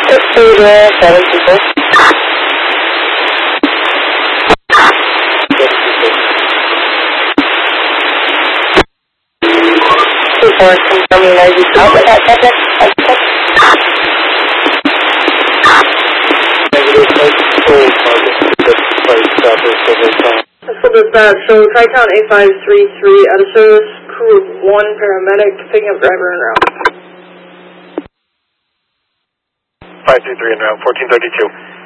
726. Confirming noisy south with that subject. So dispatch, so Tri-Town 8533 out of service, crew of 1 paramedic, picking up driver en route. 523 en route, 1432.